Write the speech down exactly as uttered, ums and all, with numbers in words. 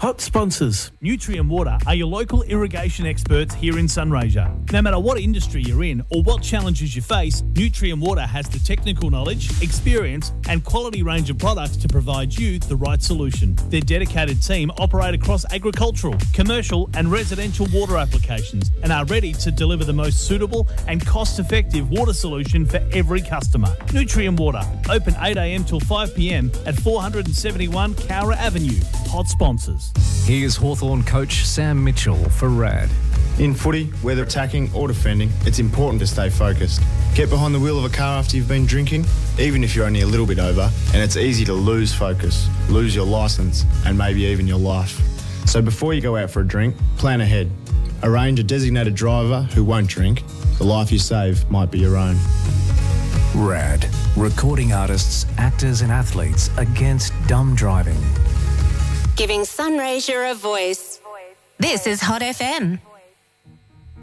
Hot sponsors. Nutrien Water are your local irrigation experts here in Sunraysia. No matter what industry you're in or what challenges you face, Nutrien Water has the technical knowledge, experience and quality range of products to provide you the right solution. Their dedicated team operate across agricultural, commercial and residential water applications and are ready to deliver the most suitable and cost-effective water solution for every customer. Nutrien Water, open eight a m till five p m at four seventy-one Cowra Avenue. Hot sponsors. Here's Hawthorn coach Sam Mitchell for R A D. In footy, whether attacking or defending, it's important to stay focused. Get behind the wheel of a car after you've been drinking, even if you're only a little bit over, and it's easy to lose focus, lose your licence, and maybe even your life. So before you go out for a drink, plan ahead. Arrange a designated driver who won't drink. The life you save might be your own. R A D. Recording artists, actors and athletes against dumb driving. Giving Sunraysia a voice. This is Hot F M.